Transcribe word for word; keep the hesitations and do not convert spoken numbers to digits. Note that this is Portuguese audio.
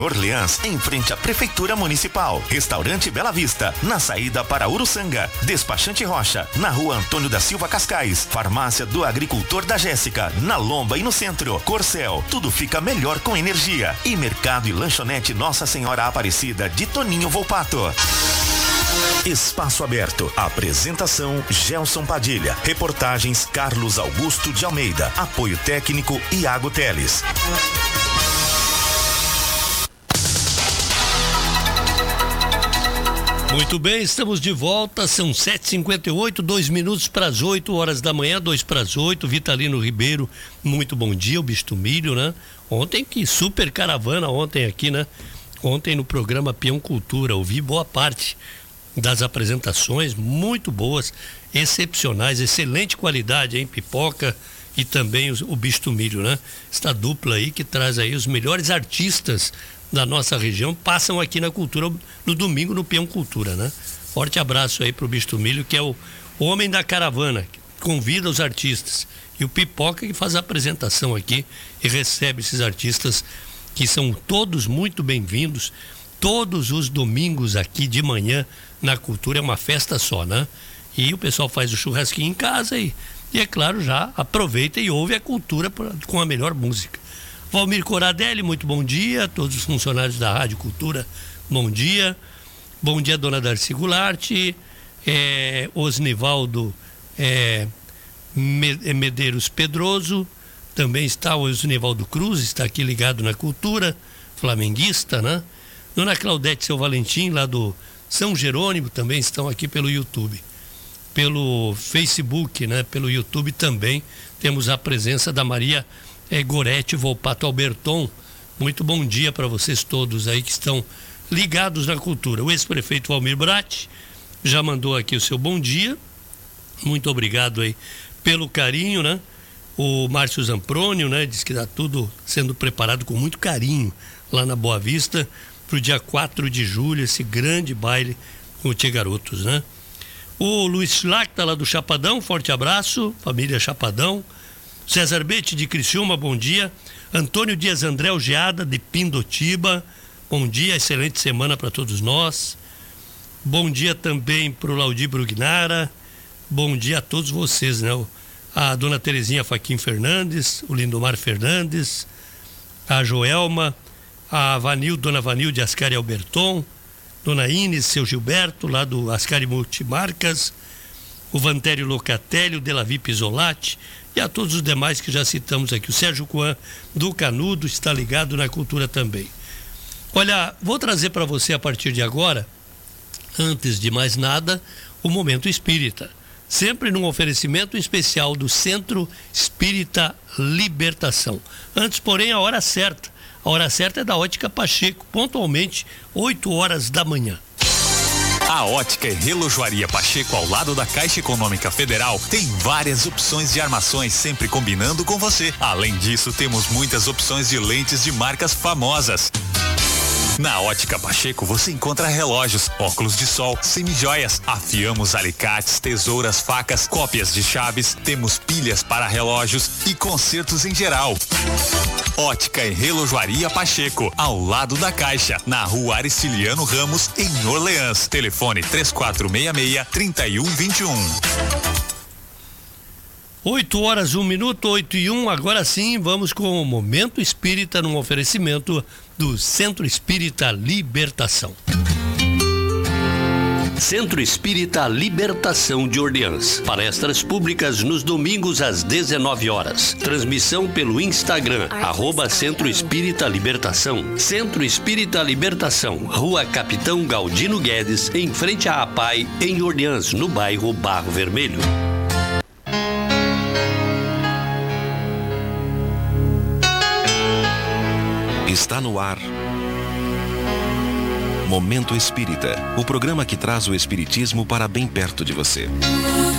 Orleans, em frente à Prefeitura Municipal. Restaurante Bela Vista, na saída para Uruçanga. Despachante Rocha, na Rua Antônio da Silva Cascais. Farmácia do Agricultor da Jéssica, na Lomba e no centro. Corcel, tudo fica melhor com energia. E Mercado e Lanchonete Nossa Senhora Aparecida de Toninho Volpato. Espaço Aberto. Apresentação Gelson Padilha. Reportagens Carlos Augusto de Almeida. Apoio técnico Iago Teles. Muito bem, estamos de volta, são sete e cinquenta e oito, dois minutos para as oito horas da manhã, dois para as oito. Vitalino Ribeiro, muito bom dia, o Bicho Milho, né? Ontem, que super caravana ontem aqui, né? Ontem no programa Peão Cultura, ouvi boa parte das apresentações, muito boas, excepcionais, excelente qualidade, hein? Pipoca e também o, o Bicho Milho, né? Esta dupla aí que traz aí os melhores artistas da nossa região passam aqui na Cultura no domingo no Peão Cultura, né? Forte abraço aí pro Bicho Milho, que é o homem da caravana, que convida os artistas, e o Pipoca que faz a apresentação aqui e recebe esses artistas que são todos muito bem-vindos todos os domingos aqui de manhã na Cultura. É uma festa só, né? E o pessoal faz o churrasquinho em casa e, e é claro, já aproveita e ouve a Cultura pra, com a melhor música. Valmir Coradelli, muito bom dia. Todos os funcionários da Rádio Cultura, bom dia. Bom dia, dona Darcy Goulart, é, Osnivaldo é, Medeiros Pedroso, também está o Osnivaldo Cruz, está aqui ligado na Cultura, flamenguista, né? Dona Claudete Seu Valentim, lá do São Jerônimo, também estão aqui pelo YouTube. Pelo Facebook, né? Pelo YouTube também temos a presença da Maria É Gorete Volpato Alberton. Muito bom dia para vocês todos aí que estão ligados na Cultura. O ex-prefeito Valmir Bratti já mandou aqui o seu bom dia. Muito obrigado aí pelo carinho, né? O Márcio Zamprônio, né? Diz que está tudo sendo preparado com muito carinho lá na Boa Vista para o dia quatro de julho, esse grande baile com o Tchê Garotos, né? O Luiz Schlack tá lá do Chapadão, forte abraço, família Chapadão. César Bete de Criciúma, bom dia. Antônio Dias André Algeada de Pindotiba, bom dia, excelente semana para todos nós. Bom dia também para o Laudi Brugnara, bom dia a todos vocês, né? A dona Terezinha Faquim Fernandes, o Lindomar Fernandes, a Joelma, a Vanil, dona Vanil de Ascari Alberton, dona Inês, seu Gilberto, lá do Ascari Multimarcas, o Vantério Locatelli, o Delavi Pisolati, e a todos os demais que já citamos aqui. O Sérgio Coan do Canudo está ligado na Cultura também. Olha, vou trazer para você a partir de agora, antes de mais nada, o Momento Espírita. Sempre num oferecimento especial do Centro Espírita Libertação. Antes, porém, a hora certa. A hora certa é da Ótica Pacheco, pontualmente, oito horas da manhã. A Ótica e Relojoaria Pacheco, ao lado da Caixa Econômica Federal, tem várias opções de armações, sempre combinando com você. Além disso, temos muitas opções de lentes de marcas famosas. Na Ótica Pacheco você encontra relógios, óculos de sol, semijoias, afiamos alicates, tesouras, facas, cópias de chaves, temos pilhas para relógios e consertos em geral. Ótica e Relojoaria Pacheco, ao lado da Caixa, na Rua Aristiliano Ramos, em Orleans. Telefone três quatro seis seis, três um dois um. oito horas, um minuto, oito e um. Agora sim, vamos com o Momento Espírita, num oferecimento do Centro Espírita Libertação. Centro Espírita Libertação de Orleans. Palestras públicas nos domingos às dezenove horas. Transmissão pelo Instagram, arroba Centro Espírita Libertação. Centro Espírita Libertação, Rua Capitão Galdino Guedes, em frente à APAI, em Orleans, no bairro Barro Vermelho. Está no ar Momento Espírita, o programa que traz o espiritismo para bem perto de você.